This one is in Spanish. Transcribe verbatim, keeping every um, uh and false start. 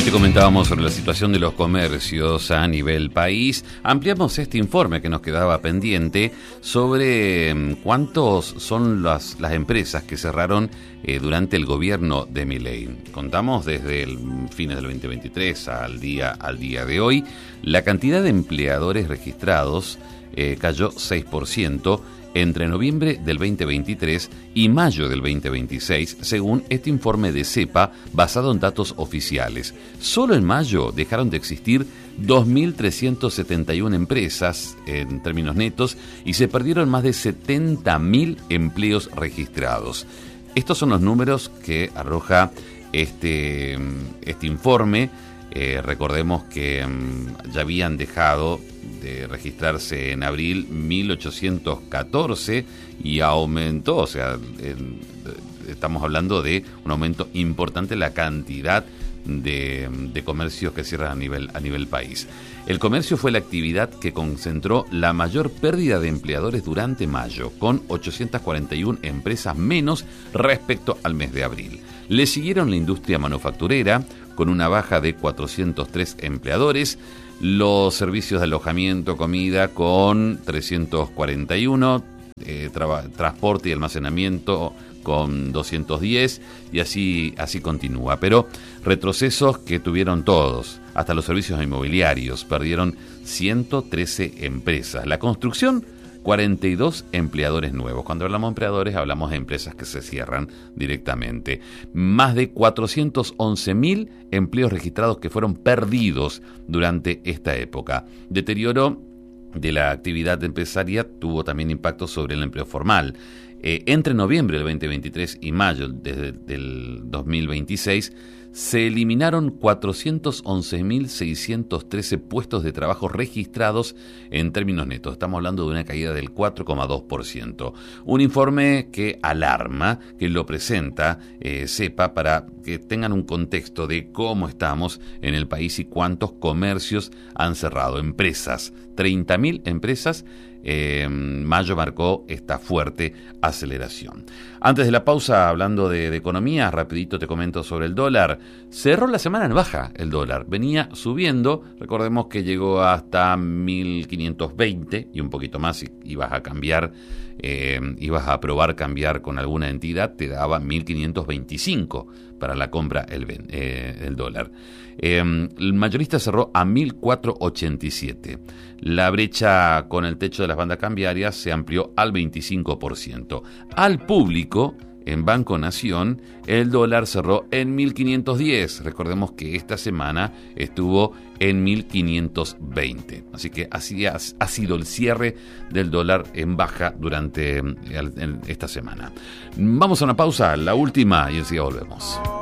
Te comentábamos sobre la situación de los comercios a nivel país. Ampliamos este informe que nos quedaba pendiente sobre cuántos son las, las empresas que cerraron eh, durante el gobierno de Milei. Contamos desde el fines del veinte veintitrés al día, al día de hoy. La cantidad de empleadores registrados eh, cayó seis por ciento entre noviembre del veinte veintitrés y mayo del veinte veintiséis, según este informe de CEPA basado en datos oficiales. Solo en mayo dejaron de existir dos mil trescientas setenta y una empresas en términos netos y se perdieron más de setenta mil empleos registrados. Estos son los números que arroja este, este informe. Eh, recordemos que um, ya habían dejado de registrarse en abril mil ochocientos catorce y aumentó, o sea, en, estamos hablando de un aumento importante en la cantidad de, de comercios que cierran a nivel, a nivel país. El comercio fue la actividad que concentró la mayor pérdida de empleadores durante mayo, con ochocientas cuarenta y una empresas menos respecto al mes de abril. Le siguieron la industria manufacturera, con una baja de cuatrocientos tres empleadores, los servicios de alojamiento, comida con trescientos cuarenta y uno, eh, tra- transporte y almacenamiento con doscientos diez y así, así continúa. Pero retrocesos que tuvieron todos, hasta los servicios inmobiliarios, perdieron ciento trece empresas. La construcción, cuarenta y dos empleadores nuevos. Cuando hablamos de empleadores, hablamos de empresas que se cierran directamente. Más de cuatrocientos once mil empleos registrados que fueron perdidos durante esta época. Deterioro de la actividad empresaria tuvo también impacto sobre el empleo formal. Eh, entre noviembre del veinte veintitrés y mayo de, del dos mil veintiséis, se eliminaron cuatrocientos once mil seiscientos trece puestos de trabajo registrados en términos netos. Estamos hablando de una caída del cuatro coma dos por ciento. Un informe que alarma, que lo presenta eh, CEPA para que tengan un contexto de cómo estamos en el país y cuántos comercios han cerrado. Empresas, treinta mil empresas. Eh, mayo marcó esta fuerte aceleración. Antes de la pausa, hablando de, de economía, rapidito te comento sobre el dólar. Cerró la semana en baja el dólar, venía subiendo, recordemos que llegó hasta mil quinientos veinte y un poquito más. Si ibas a cambiar, eh, ibas a probar cambiar con alguna entidad, te daba mil quinientos veinticinco para la compra el, eh, el dólar. Eh, el mayorista cerró a mil cuatrocientos ochenta y siete. La brecha con el techo de las bandas cambiarias se amplió al veinticinco por ciento. Al público, en Banco Nación, el dólar cerró en mil quinientos diez. Recordemos que esta semana estuvo en mil quinientos veinte. Así que así ha, ha sido el cierre del dólar en baja durante el, en esta semana. Vamos a una pausa, la última, y enseguida volvemos.